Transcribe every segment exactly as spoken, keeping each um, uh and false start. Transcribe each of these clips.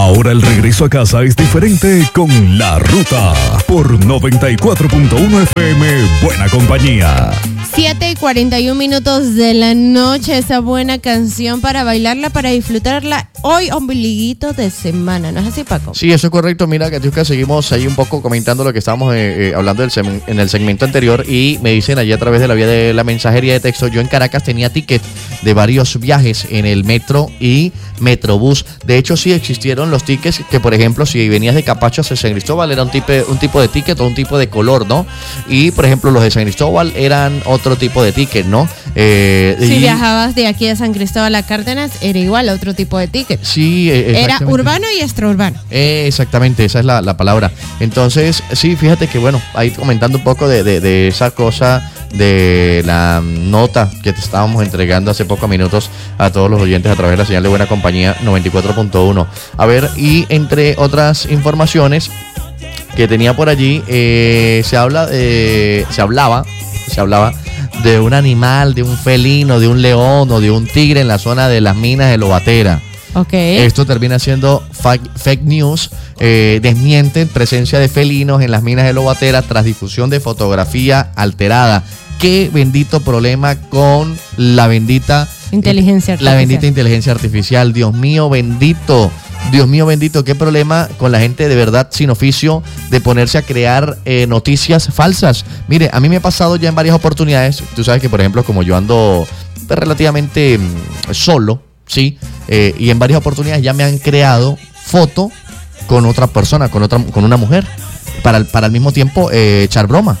Ahora el regreso a casa es diferente con La Ruta por noventa y cuatro punto uno F M. Buena compañía. siete y cuarenta y un minutos de la noche. Esa buena canción para bailarla, para disfrutarla hoy, ombliguito de semana. ¿No es así, Paco? Sí, eso es correcto. Mira, Katiuska, seguimos ahí un poco comentando lo que estábamos eh, eh, hablando del sem- en el segmento anterior. Y me dicen allí a través de la vía de la mensajería de texto: yo en Caracas tenía ticket de varios viajes en el metro y Metrobús. De hecho, sí existieron los tickets que, por ejemplo, si venías de Capacho hacia San Cristóbal, era un tipo, un tipo de ticket o un tipo de color, ¿no? Y, por ejemplo, los de San Cristóbal eran otro tipo de ticket, ¿no? Eh, si y, viajabas de aquí a San Cristóbal a Cárdenas, era igual, otro tipo de ticket. Sí, eh, era urbano y extraurbano. Eh, exactamente, esa es la, la palabra. Entonces, sí, fíjate que, bueno, ahí comentando un poco de, de, de esa cosa de la nota que te estábamos entregando hace pocos minutos a todos los oyentes a través de la señal de Buena Compañía noventa y cuatro punto uno. A ver, y entre otras informaciones que tenía por allí, eh, se habla, eh, se hablaba, se hablaba de un animal, de un felino, de un león o de un tigre en la zona de las minas de Lobatera. Okay. Esto termina siendo fake, fake news. Eh, desmienten presencia de felinos en las minas de Lobatera tras difusión de fotografía alterada. Qué bendito problema con la bendita inteligencia artificial. La bendita inteligencia artificial. Dios mío bendito. Dios mío bendito, qué problema con la gente de verdad sin oficio de ponerse a crear eh, noticias falsas. Mire, a mí me ha pasado ya en varias oportunidades. Tú sabes que, por ejemplo, como yo ando relativamente mm, solo, ¿sí? Eh, y en varias oportunidades ya me han creado foto con otra persona, con otra, con una mujer, para, para al mismo tiempo eh, echar broma.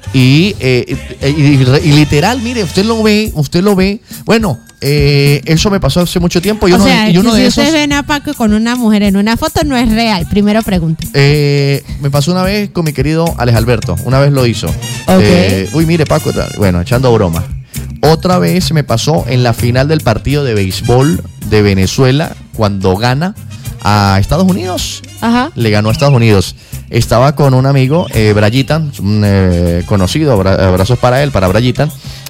Y, eh, y, y, y literal, mire, usted lo ve, usted lo ve. Bueno, eh, eso me pasó hace mucho tiempo. Y o uno, sea, y uno si de ustedes esos, ven a Paco con una mujer en una foto, no es real. Primero pregunte. Eh, me pasó una vez con mi querido Alex Alberto. Una vez lo hizo. Okay. Eh, uy, mire, Paco, bueno, echando broma. Otra vez me pasó en la final del partido de béisbol de Venezuela, cuando gana a Estados Unidos. Ajá. Le ganó a Estados Unidos. Estaba con un amigo, eh, Brayitan, un eh, conocido, abrazos para él, para Brayitan,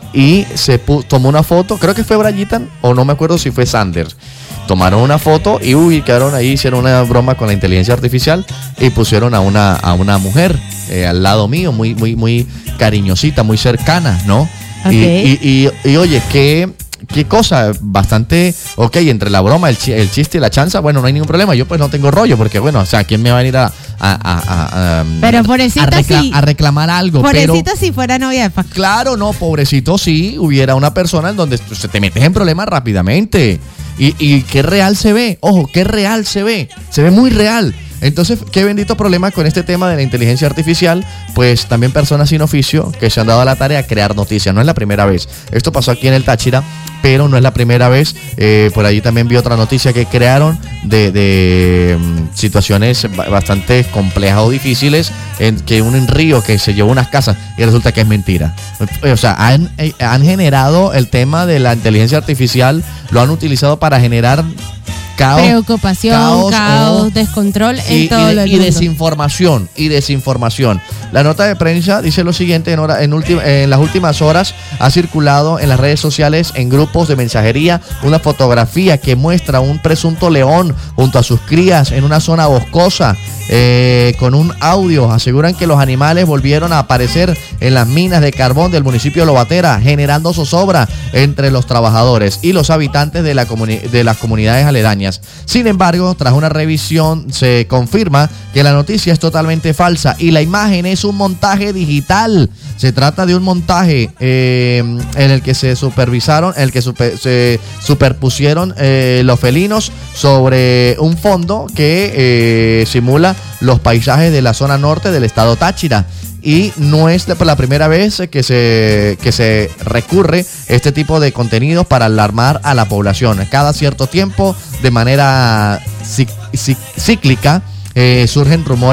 y se pu- tomó una foto, creo que fue Brayitan, o no me acuerdo si fue Sanders. Tomaron una foto y uy, quedaron ahí, hicieron una broma con la inteligencia artificial y pusieron a una, a una mujer eh, al lado mío, muy, muy, muy cariñosita, muy cercana, ¿no? Okay. Y, y, y, y oye, qué, qué cosa, bastante, ok, entre la broma, el, ch- el chiste y la chanza, bueno, no hay ningún problema. Yo pues no tengo rollo, porque bueno, o sea, ¿quién me va a venir a, a, a, a, a, pero pobrecita, a, recla- sí. a reclamar algo? Pobrecita pero, si fuera novia de Paco. Claro, no, pobrecito sí, hubiera una persona en donde se te metes en problemas rápidamente. Y, y qué real se ve, ojo, qué real se ve, se ve muy real. Entonces, qué bendito problema con este tema de la inteligencia artificial, pues también personas sin oficio que se han dado a la tarea de crear noticias. No es la primera vez. Esto pasó aquí en el Táchira, pero no es la primera vez. Eh, por allí también vi otra noticia que crearon de, de um, situaciones bastante complejas o difíciles, en que un río que se llevó unas casas y resulta que es mentira. O sea, han, eh, han generado el tema de la inteligencia artificial, lo han utilizado para generar caos, preocupación, caos, caos oh, descontrol en y, todo y, el y mundo. desinformación, y desinformación. La nota de prensa dice lo siguiente: en, hora, en, ulti, en las últimas horas ha circulado en las redes sociales, en grupos de mensajería, una fotografía que muestra un presunto león junto a sus crías en una zona boscosa, eh, con un audio. Aseguran que los animales volvieron a aparecer en las minas de carbón del municipio de Lobatera, generando zozobra entre los trabajadores y los habitantes de, la comuni- de las comunidades aledañas. Sin embargo, tras una revisión se confirma que la noticia es totalmente falsa y la imagen es un montaje digital. Se trata de un montaje eh, en el que se supervisaron, en el que super, se superpusieron eh, los felinos sobre un fondo que eh, simula los paisajes de la zona norte del estado Táchira. Y no es la primera vez que se, que se recurre a este tipo de contenidos para alarmar a la población. Cada cierto tiempo, de manera cic- cic- cíclica, eh, surgen rumores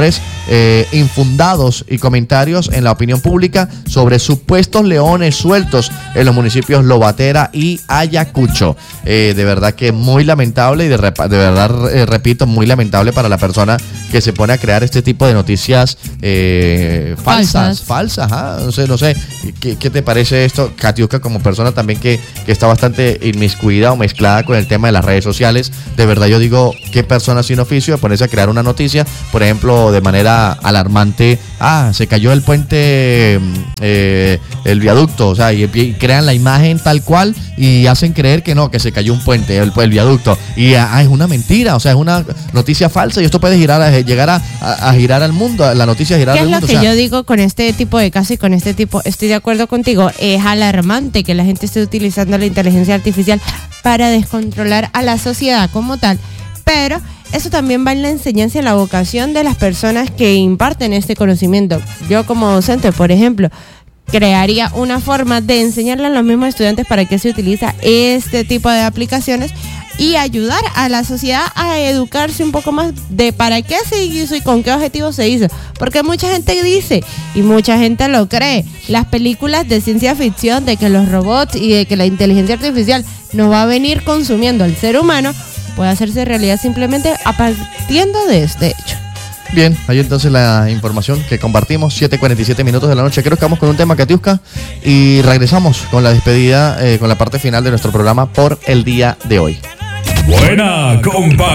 eh, infundados y comentarios en la opinión pública sobre supuestos leones sueltos en los municipios Lobatera y Ayacucho. Eh, de verdad que muy lamentable y de, de verdad, eh, repito, muy lamentable para la persona que se pone a crear este tipo de noticias eh, falsas, falsas, falsas, ¿ah? No sé, no sé, ¿qué, qué te parece esto, Katiuska, como persona también que, que está bastante inmiscuida o mezclada con el tema de las redes sociales? De verdad yo digo, qué persona sin oficio de ponerse a crear una noticia, por ejemplo, de manera alarmante, ah, se cayó el puente, eh, el viaducto, o sea, y, y crean la imagen tal cual y hacen creer que no, que se cayó un puente, el, el viaducto, y ah, es una mentira, o sea, es una noticia falsa y esto puede girar, a, llegar a, a, a girar al mundo, la noticia girar al mundo. ¿Qué es lo que o sea, yo digo con este tipo de casos y con este tipo, estoy de acuerdo contigo, es alarmante que la gente esté utilizando la inteligencia artificial para descontrolar a la sociedad como tal, pero eso también va en la enseñanza y en la vocación de las personas que imparten este conocimiento. Yo como docente, por ejemplo, crearía una forma de enseñarle a los mismos estudiantes para qué se utiliza este tipo de aplicaciones y ayudar a la sociedad a educarse un poco más de para qué se hizo y con qué objetivo se hizo. Porque mucha gente dice, y mucha gente lo cree, las películas de ciencia ficción de que los robots y de que la inteligencia artificial nos va a venir consumiendo al ser humano, puede hacerse realidad simplemente a partiendo de este hecho. Bien, ahí entonces la información que compartimos, siete cuarenta y siete minutos de la noche. Creo que vamos con un tema, Katiuska, y regresamos con la despedida, eh, con la parte final de nuestro programa por el día de hoy. Buena, compa.